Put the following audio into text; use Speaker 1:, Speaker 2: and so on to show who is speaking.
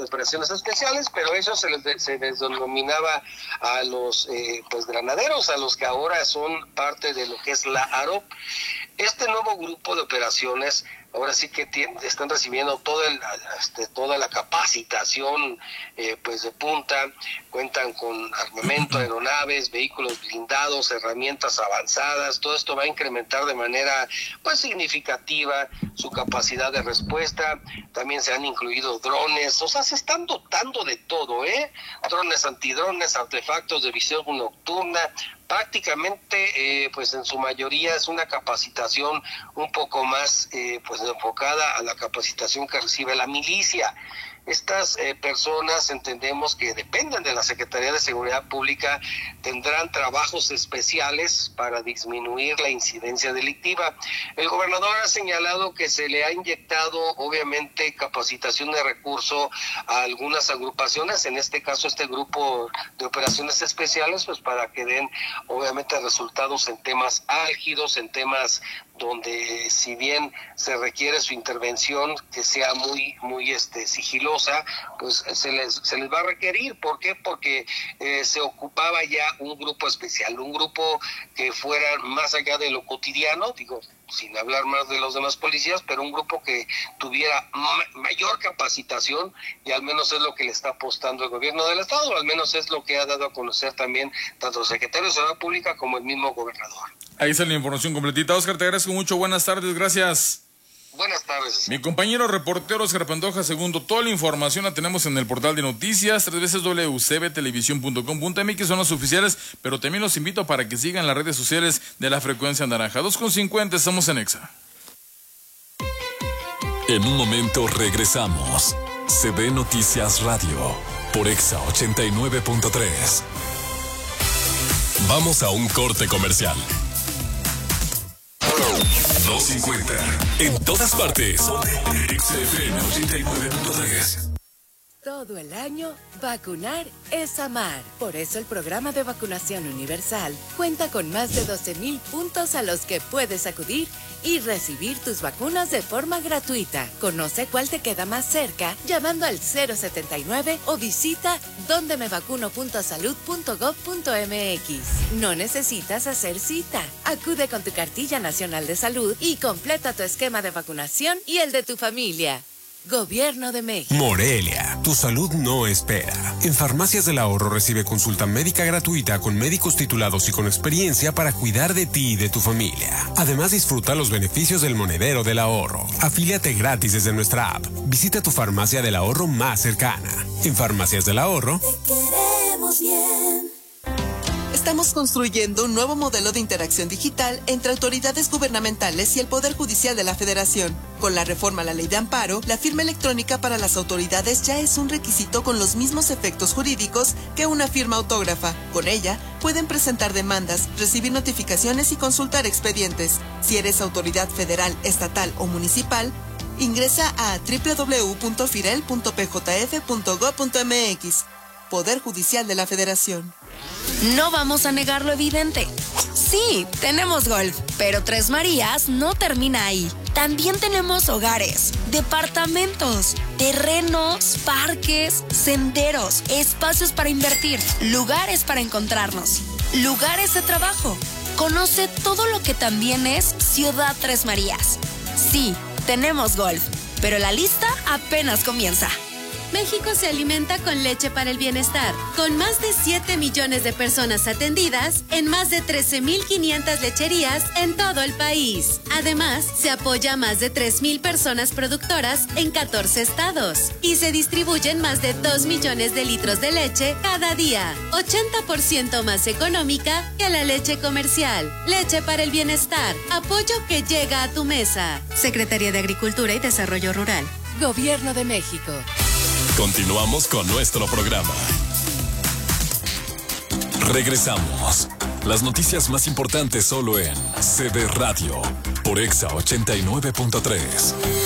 Speaker 1: de operaciones especiales, pero eso se les denominaba a los granaderos, a los que ahora son parte de lo que es la AROP. Este nuevo grupo de operaciones ahora sí que están recibiendo toda la capacitación de punta, cuentan con armamento, aeronaves, vehículos blindados, herramientas avanzadas. Todo esto va a incrementar de manera significativa su capacidad de respuesta. También se han incluido drones, o sea, se están dotando de todo, drones, antidrones, artefactos de visión nocturna. Prácticamente, en su mayoría es una capacitación un poco más, enfocada a la capacitación que recibe la milicia. Estas personas, entendemos que dependen de la Secretaría de Seguridad Pública, tendrán trabajos especiales para disminuir la incidencia delictiva. El gobernador ha señalado que se le ha inyectado, obviamente, capacitación de recurso a algunas agrupaciones, en este caso este grupo de operaciones especiales, para que den, obviamente, resultados en temas álgidos, en temas donde, si bien se requiere su intervención que sea muy sigilosa, pues se les va a requerir. ¿Por qué? Porque se ocupaba ya un grupo especial, un grupo que fuera más allá de lo cotidiano, sin hablar más de los demás policías, pero un grupo que tuviera mayor capacitación, y al menos es lo que le está apostando el gobierno del estado, al menos es lo que ha dado a conocer también tanto el secretario de Seguridad Pública como el mismo gobernador.
Speaker 2: Ahí está la información completita. Oscar, te agradezco mucho. Buenas tardes, gracias.
Speaker 1: Buenas tardes.
Speaker 2: Mi compañero reportero Oscar Pantoja II, toda la información la tenemos en el portal de noticias, www.cbtelevisión.com.mx, son los oficiales, pero también los invito para que sigan las redes sociales de la Frecuencia Naranja. 2:50, estamos en Exa.
Speaker 3: En un momento regresamos. CB Noticias Radio, por Exa 89.3. Vamos a un corte comercial. 2:50. En todas partes. XFM 89.3.
Speaker 4: Todo el año, vacunar es amar. Por eso el programa de vacunación universal cuenta con más de 12,000 puntos a los que puedes acudir y recibir tus vacunas de forma gratuita. Conoce cuál te queda más cerca llamando al 079 o visita dondemevacuno.salud.gov.mx. No necesitas hacer cita. Acude con tu cartilla nacional de salud y completa tu esquema de vacunación y el de tu familia. Gobierno de México.
Speaker 5: Morelia, tu salud no espera. En Farmacias del Ahorro recibe consulta médica gratuita con médicos titulados y con experiencia para cuidar de ti y de tu familia. Además, disfruta los beneficios del monedero del ahorro. Afíliate gratis desde nuestra app. Visita tu Farmacia del Ahorro más cercana. En Farmacias del Ahorro,
Speaker 6: te queremos bien.
Speaker 7: Estamos construyendo un nuevo modelo de interacción digital entre autoridades gubernamentales y el Poder Judicial de la Federación. Con la reforma a la Ley de Amparo, la firma electrónica para las autoridades ya es un requisito con los mismos efectos jurídicos que una firma autógrafa. Con ella, pueden presentar demandas, recibir notificaciones y consultar expedientes. Si eres autoridad federal, estatal o municipal, ingresa a www.firel.pjf.gov.mx. Poder Judicial de la Federación.
Speaker 8: No vamos a negar lo evidente. Sí, tenemos golf, pero Tres Marías no termina ahí. También tenemos hogares, departamentos, terrenos, parques, senderos, espacios para invertir, lugares para encontrarnos, lugares de trabajo. Conoce todo lo que también es Ciudad Tres Marías. Sí, tenemos golf, pero la lista apenas comienza.
Speaker 9: México se alimenta con leche para el bienestar, con más de 7 millones de personas atendidas en más de 13,500 lecherías en todo el país. Además, se apoya a más de 3,000 personas productoras en 14 estados y se distribuyen más de 2 millones de litros de leche cada día, 80% más económica que la leche comercial. Leche para el bienestar, apoyo que llega a tu mesa. Secretaría de Agricultura y Desarrollo Rural.
Speaker 4: Gobierno de México.
Speaker 3: Continuamos con nuestro programa. Regresamos. Las noticias más importantes solo en CB Radio, por Exa 89.3.